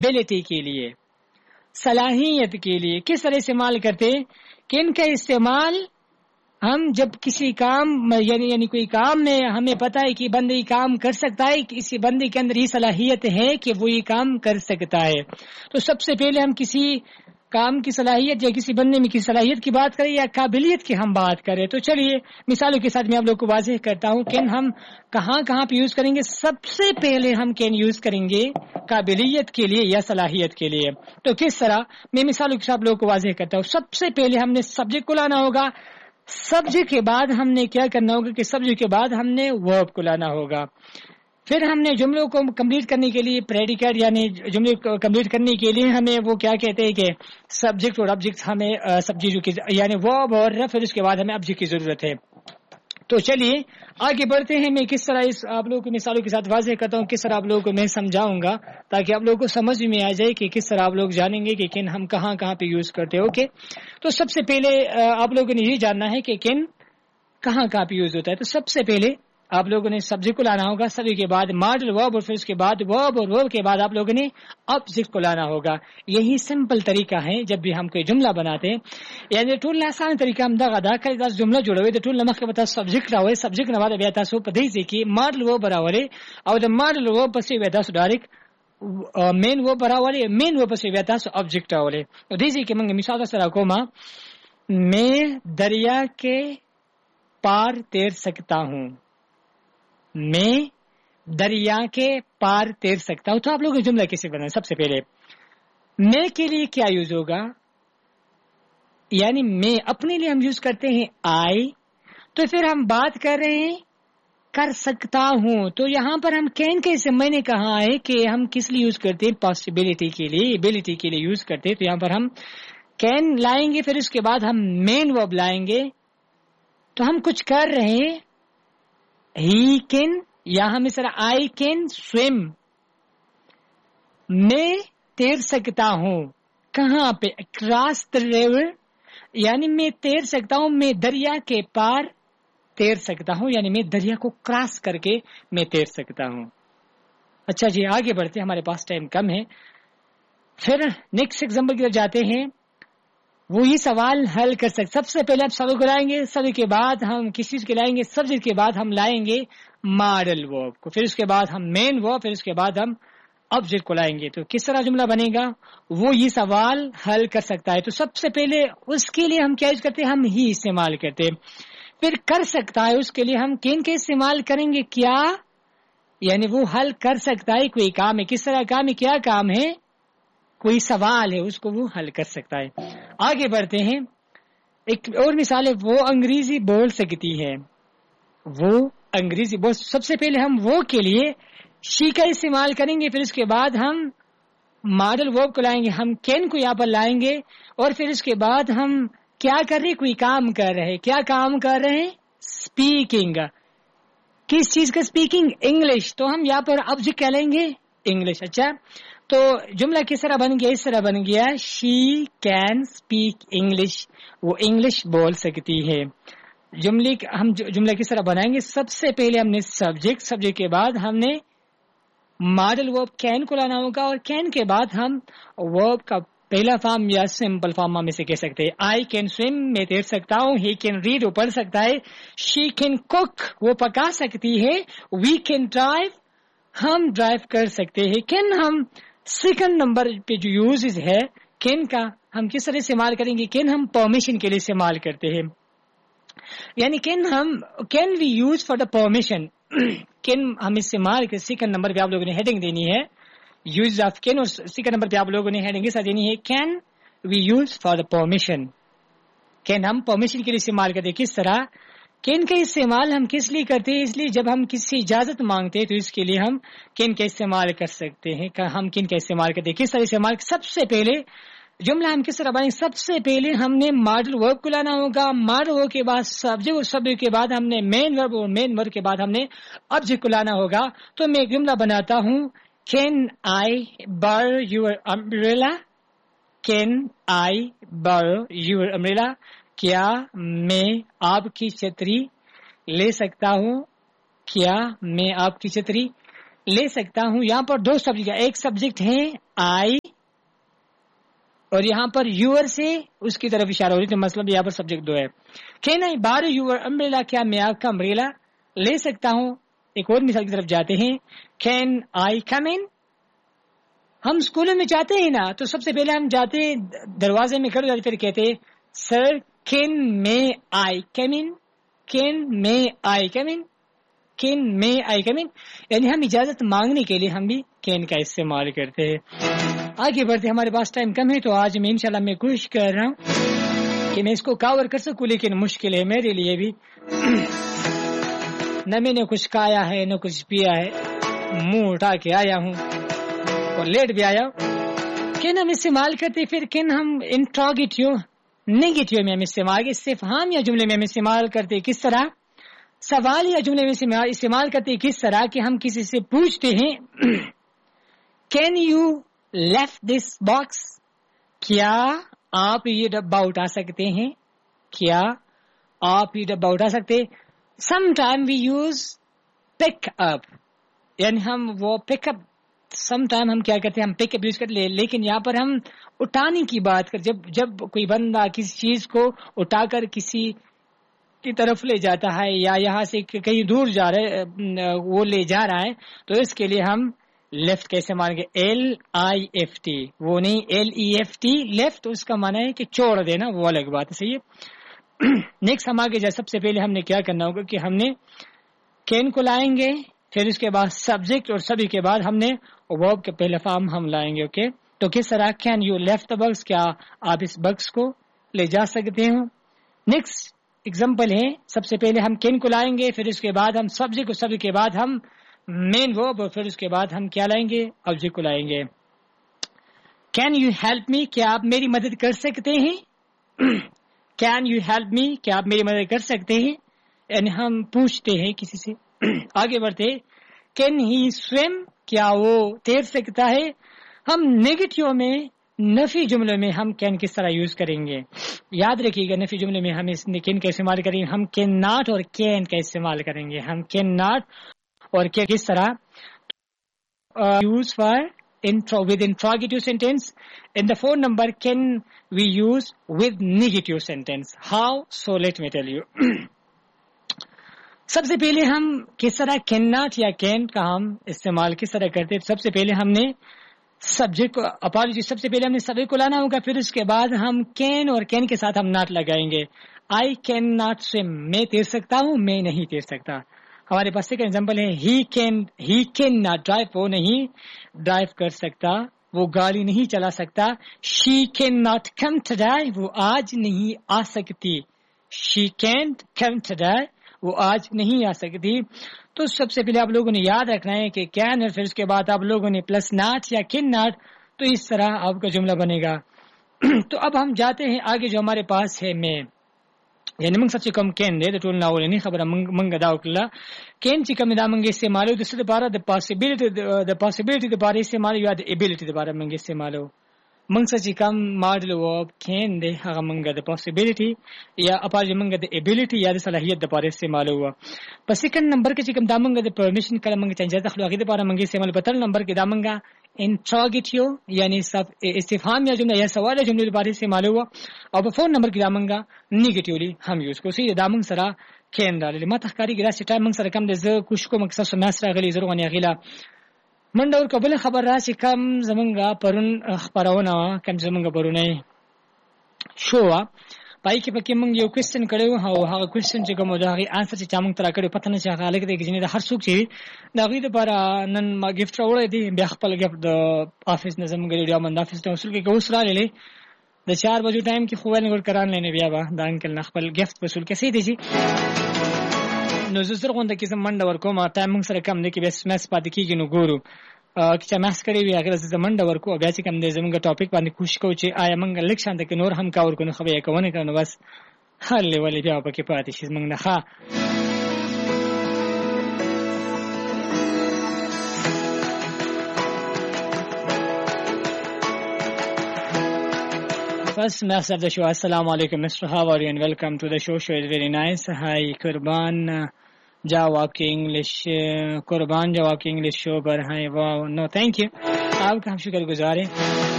Possibility کے لیے، صلاحیت کے لیے کس طرح استعمال کرتے کہ ان کا استعمال ہم جب کسی کام یعنی کوئی کام میں ہمیں پتا ہے کہ بندہ یہ کام کر سکتا ہے، کہ اسی بندے کے اندر یہ صلاحیت ہے کہ وہ یہ کام کر سکتا ہے، تو سب سے پہلے ہم کسی کام کی صلاحیت یا کسی بندے میں کی صلاحیت کی بات کریں یا قابلیت کی ہم بات کریں، تو چلیے مثالوں کے ساتھ میں آپ لوگ کو واضح کرتا ہوں کہ ہم کہاں کہاں پہ یوز کریں گے۔ سب سے پہلے ہم کین یوز کریں گے قابلیت کے لیے یا صلاحیت کے لیے، تو کس طرح میں مثالوں کے ساتھ آپ لوگوں کو واضح کرتا ہوں۔ سب سے پہلے ہم نے سبجیکٹ کو لانا ہوگا، سبجیکٹ کے بعد ہم نے کیا کرنا ہوگا کہ سبجیکٹ کے بعد ہم نے ورب کو لانا ہوگا، پھر ہم نے جملوں کو کمپلیٹ کرنے کے لیے پریڈیکیٹ یعنی جملے کو کمپلیٹ کرنے کے لیے ہمیں وہ کیا کہتے ہیں کہ سبجیکٹ اور آبجیکٹ ہمیں سبجیکٹ کی یعنی ورب اور پھر اس کے بعد ہمیں آبجیکٹ کی ضرورت ہے۔ تو چلیے آگے بڑھتے ہیں، میں کس طرح اس آپ لوگوں کو مثالوں کے ساتھ واضح کرتا ہوں، کس طرح آپ لوگوں کو میں سمجھاؤں گا تاکہ آپ لوگوں کو سمجھ میں آ جائے کہ کس طرح آپ لوگ جانیں گے کہ کن ہم کہاں کہاں پہ یوز کرتے ہیں۔ اوکے، تو سب سے پہلے آپ لوگوں نے یہ جاننا ہے کہ کن کہاں کہاں پہ یوز ہوتا ہے۔ تو سب سے پہلے آپ لوگوں نے سبجیکٹ کو لانا ہوگا، سبجیکٹ کے بعد ماڈل ورب اور پھر اس کے بعد ورب اور ورب کے بعد آپ لوگوں نے آبجیکٹ کو لانا ہوگا۔ یہی سمپل طریقہ ہے جب بھی ہم کوئی جملہ بناتے ہیں، یعنی ټول آسان طریقہ ہم دا کله جمله جوړوي د ټول مخکې به تاسو سبجیکٹ راوړئ، سبجیکٹ نه بعد بیا تاسو په دې ځای کې ماډل ورب راوړئ او د ماډل ورب پسې بیا تاسو ډایرکټ مین ورب راوړئ، مین ورب پسې بیا تاسو آبجیکٹ راوړئ۔ نو دې ځای کې موږ مثال سره کومه میں دریا کے پار تیر سکتا ہوں، میں دریا کے پار تیر سکتا ہوں۔ تو آپ لوگ جملہ کیسے بنائیں؟ سب سے پہلے میں کے لیے کیا یوز ہوگا، یعنی میں اپنے لیے ہم یوز کرتے ہیں آئی، تو پھر ہم بات کر رہے ہیں کر سکتا ہوں، تو یہاں پر ہم کین کیسے، میں نے کہا ہے کہ ہم کس لیے یوز کرتے ہیں، پاسبلٹی کے لیے، ایبلٹی کے لیے یوز کرتے ہیں، تو یہاں پر ہم کین لائیں گے، پھر اس کے بعد ہم مین ورب لائیں گے، تو ہم کچھ کر رہے ہیں، ہی کین یا ہم اس طرح آئی کین سویم، میں تیر سکتا ہوں، کہاں پہ، کراس دا ریور، یعنی میں تیر سکتا ہوں، میں دریا کے پار تیر سکتا ہوں، یعنی میں دریا کو کراس کر کے میں تیر سکتا ہوں۔ اچھا جی آگے بڑھتے ہیں، ہمارے پاس ٹائم کم ہے، پھر نیکسٹ ایگزامپل کی طرف جاتے ہیں۔ وہی سوال حل کر سکتے، سب سے پہلے آپ سبجیکٹ کو لائیں گے، سبجیکٹ کے بعد ہم کس چیز کے لائیں گے، سبجیکٹ کے بعد ہم لائیں گے ماڈل ورب کو، پھر اس کے بعد ہم مین ورب، پھر اس کے بعد ہم آبجیکٹ کو لائیں گے، تو کس طرح جملہ بنے گا، وہ یہ سوال حل کر سکتا ہے۔ تو سب سے پہلے اس کے لیے ہم کیا یوز کرتے ہیں، ہم ہی استعمال کرتے ہیں، پھر کر سکتا ہے، اس کے لیے ہم کین کے استعمال کریں گے، کیا، یعنی وہ حل کر سکتا ہے کوئی کام ہے، کس طرح کام ہے، کیا کام ہے، کوئی سوال ہے، اس کو وہ حل کر سکتا ہے۔ آگے بڑھتے ہیں، ایک اور مثال ہے، وہ انگریزی بول سکتی ہے، وہ انگریزی بول، سب سے پہلے ہم وہ کے لیے شی کا استعمال کریں گے، پھر اس کے بعد ہم ماڈل ورب کو لائیں گے، ہم کین کو یہاں پر لائیں گے، اور پھر اس کے بعد ہم کیا کر رہے، کوئی کام کر رہے، کیا کام کر رہے ہیں، اسپیکنگ، کس چیز کا اسپیکنگ، انگلش، تو ہم یہاں پر آبجیکٹ کیا لیں گے، انگلش۔ اچھا تو جملہ کس طرح بن گیا، اس طرح بن گیا، شی کین اسپیک انگلش، وہ انگلش بول سکتی ہے۔ ہم جملہ کس طرح بنائیں گے، سب سے پہلے ہم نے سبجیکٹ کے بعد ہم نے ماڈل ورب کین کو لانا ہوگا، اور کین کے بعد ہم ورب کا پہلا فارم یا سمپل فارم ہم اسے کہہ سکتے ہیں، آئی کین سویم، میں تیر سکتا ہوں، ہی کین ریڈ، وہ پڑھ سکتا ہے، شی کین کوک، وہ پکا سکتی ہے، وی کین ڈرائیو، ہم ڈرائیو کر سکتے ہیں۔ کین ہم سیکنڈ نمبر پہ جو یوز ہے کین کا ہم کس طرح استعمال کریں گے، کین ہم پرمیشن کے لیے استعمال کرتے ہیں، یعنی can we use for the permission, can ہم استعمال کر، سیکنڈ نمبر پہ آپ لوگوں نے ہیڈنگ دینی ہے یوز آف کین، اور سیکنڈ نمبر پہ آپ لوگوں نے ہیڈنگ کے ساتھ دینی ہے can we use for the permission, can ہم پرمیشن کے لیے استعمال کرتے ہیں۔ کس طرح کین کا استعمال ہم کس لیے کرتے ہیں، اس لیے جب ہم کسی اجازت مانگتے ہیں تو اس کے لیے ہم کین کا استعمال کر سکتے ہیں، ہم کین کا استعمال کرتے ہیں، کس طرح استعمال، سب سے پہلے جملہ ہم کس طرح بنائیں، سب سے پہلے ہم نے ماڈل ورب کو لانا ہوگا، ماڈل ورب کے بعد سبجیکٹ، اور سبجیکٹ کے بعد ہم نے مین ورب، اور مین ورب کے بعد ہم نے آبجیکٹ کو لانا ہوگا۔ تو میں ایک جملہ بناتا ہوں، کین آئی بارو یور امبریلا، کین آئی بارو یور امبریلا، کیا میں آپ کی چھتری لے سکتا ہوں، کیا میں آپ کی چھتری لے سکتا ہوں۔ یہاں پر دو سبجیکٹ، ایک سبجیکٹ ہے آئی اور یہاں پر یور سے اس کی طرف اشارہ ہو رہی ہے، تو مطلب یہاں پر سبجیکٹ 2 ہے. کین آئی بارو یور امبریلا، کیا میں آپ کا امبریلا لے سکتا ہوں؟ ایک اور مثال کی طرف جاتے ہیں. کین آئی کم ان؟ ہم اسکولوں میں جاتے ہیں نا، تو سب سے پہلے ہم جاتے ہیں دروازے میں کھڑے ہوتے، پھر کہتے ہیں سر کین میں آئی کم ان، کین میں آئی کم ان، کین میں آئی کم ان، یعنی ہم اجازت مانگنے کے لیے ہم بھی کین کا استعمال کرتے ہیں. آگے بڑھتے، ہمارے پاس ٹائم کم ہے، تو آج میں انشاءاللہ میں کوشش کر رہا ہوں کہ میں اس کو کور کر سکوں، لیکن مشکل ہے میرے لیے بھی. نہ میں نے کچھ کھایا ہے نہ کچھ پیا ہے، منہ اٹھا کے آیا ہوں اور لیٹ بھی آیا. کین ہم استعمال کرتے، پھر کین ہم انٹروگیٹیو نیگیٹیو میں ہم استعمال، استفہام یا جملے میں ہم استعمال کرتے کس طرح؟ سوال یا جملے میں استعمال کرتے کس طرح کہ ہم کسی سے پوچھتے ہیں can you left this box, کیا آپ یہ ڈبہ اٹھا سکتے ہیں، کیا آپ یہ ڈبہ اٹھا سکتے. سم ٹائم وی یوز پک اپ، یعنی ہم وہ پک اپ، سم ٹائم ہم کیا کرتے ہیں، ہم پک اپ یوز کرتے، لیکن یہاں پر ہم اٹھانے کی بات کر، جب کوئی بندہ کسی چیز کو اٹھا کر کسی کی طرف لے جاتا ہے یا یہاں سے کہیں دور جا رہا ہے، وہ لے جا رہا ہے، تو اس کے لیے ہم لیفٹ کا استعمال کریں، LIFT، وہ نہیں LEFT. لیفٹ اس کا معنی ہے کہ چھوڑ دینا، وہ الگ بات ہے، صحیح ہے. نیکسٹ ہم آگے جائے، سب سے پہلے ہم نے کیا کرنا ہوگا کہ ہم نے کین کو لائیں گے، پھر اس کے بعد سبجیکٹ، اور سبھی کے بعد ہم نے ورب کے پہلے فارم ہم لائیں گے. اوکے، تو کس طرح can you left the box, کیا آپ اس باکس کو لے جا سکتے ہو. نیکسٹ ایگزامپل ہے، سب سے پہلے ہم کین کو لائیں گے، پھر اس کے بعد ہم سبجیکٹ، اور سبھی کے بعد ہم مین ورب، اور پھر اس کے بعد ہم کیا لائیں گے، آبجیکٹ کو لائیں گے. کین یو ہیلپ می، کیا آپ میری مدد کر سکتے ہیں. کین یو ہیلپ می، کیا آپ میری مدد کر سکتے ہیں، یعنی ہم پوچھتے ہیں کسی سے. آگے بڑھتے، کین ہی سویم، کیا وہ تیر سکتا ہے. ہم نیگیٹیو میں، نفی جملے میں ہم کین کس طرح یوز کریں گے، یاد رکھیے گا. نفی جملے میں ہم اس کین کا استعمال کریں گے، ہم کین ناٹ اور کین کا استعمال کریں گے. ہم کین ناٹ اور کیا کس طرح use for with interrogative sentence. In the phone number can we use with negative sentence. How? So let me tell you. سب سے پہلے ہم کس طرح کین ناٹ یا کین کا ہم استعمال کس طرح کرتے ہیں. سب سے پہلے ہم نے سبجیکٹ کو اپالوجی، سب سے پہلے ہم نے سبجیکٹ کو لانا ہوگا، پھر اس کے بعد ہم کین اور کین کے ساتھ ہم ناٹ لگائیں گے. آئی کین ناٹ سویم، میں تیر سکتا ہوں، میں نہیں تیر سکتا. ہمارے پاس ایک ایگزامپل ہے، ہی کین ناٹ ڈرائیو، وہ نہیں ڈرائیو کر سکتا، وہ گاڑی نہیں چلا سکتا. She can not come today, وہ آج نہیں آ سکتی. شی کینٹ کم ٹوڈے، وہ آج نہیں آ سکتی. تو سب سے پہلے آپ لوگوں نے یاد رکھنا ہے کہ کین، اور پھر اس کے بعد آپ لوگوں نے پلس ناٹ یا کین ناٹ، تو اس طرح آپ کا جملہ بنے گا. تو اب ہم جاتے ہیں آگے، جو ہمارے پاس ہے میں، یعنی منگ سب سے کم کین دے ټول ناول نه خبره منګ دا وکړه. کین چې کوم دا منګ استعمالو د څه لپاره، د پاسبিলিټي د لپاره استعمالو یا د ایبিলিټي د لپاره منګ استعمالو. منګ چې کوم ماډل و کین دی هغه منګ د پاسبিলিټي یا اپاج منګ د ایبিলিټي یا د صلاحیت د لپاره استعمالو. په سیکنډ نمبر کې چې کوم دا منګ د پرمیشن کله منګ چینج د خپل د لپاره منګ استعمال. په تر نمبر کې دا منګ انټروګیټیو یعنی استفهام یا جمله یا سوال یا جمله لپاره استعمالو. او په فون نمبر کې دا منګ نیگیټیولی هم یوز کو. سي دا منګ سره کین راغلی، ما تخکاری ګرا چې ټایم منګ سره کم د ز کوش کوم کس سماس راغلی زرغونی غیلا منډه ور قبل خبر را چې کم زمونږه پرون خبرونه کم زمونږه پرونه شو پای کې پکې موږ یو کوېسچن کړو، او هغه کوېسچن چې کوم دا غي انسر چې موږ ترا کړو پته نه چې هغه لګ دی چې د هر څوک چې دا غي د لپاره نن ما گیفت راوړی دی، بیا خپل گیفت د افیس نظم غړي د افیس ته وصول کې کوس را لې د 4 بجو ټایم کې خو ولنګ کران لنه بیا با دا انکل نه خپل گیفت وصول کې سي دی جی. نو زه سره غونډه کې زم منډه ورکوم، ټایم موږ سره کم دی کې بس مس پاتې کیږي. نو ګورو چې ماس کړی وی هغه زه منډه ورکو، بیا چې کم دی زمونږ ټاپک باندې کوشش کوو چې آیا موږ لیک شانته کې نور هم کاور کو. نو خو یې کوونه کړو بس حل ولې بیا پکې پاتې شي موږ نه ښه. First message of the show. Assalamu alaikum Mr. How are you and welcome to the show. Show is very nice. Hi Kurban Jawab ke English Kurban Jawab ke English show par hai. Wow, no thank you. آپ کا ہم شکر گزار ہیں.